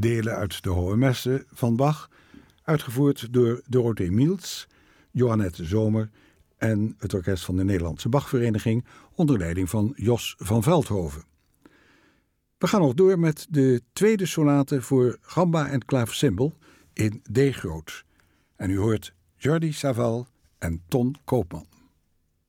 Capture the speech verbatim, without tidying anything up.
delen uit de Hohe Messe van Bach, uitgevoerd door Dorothee Miels, Johannette Zomer en het orkest van de Nederlandse Bachvereniging onder leiding van Jos van Veldhoven. We gaan nog door met de tweede sonate voor gamba en klaversymbol in D groot. En u hoort Jordi Savall en Ton Koopman.